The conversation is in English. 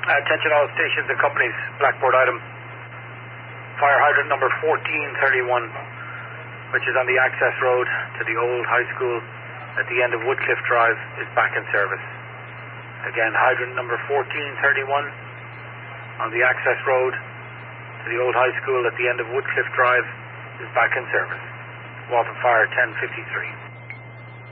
Attention all stations and companies. Blackboard item. Fire hydrant number 1431, which is on the access road to the old high school at the end of Woodcliff Drive, is back in service. Again, hydrant number 1431 on the access road to the old high school at the end of Woodcliff Drive is back in service. Walton Fire 1053.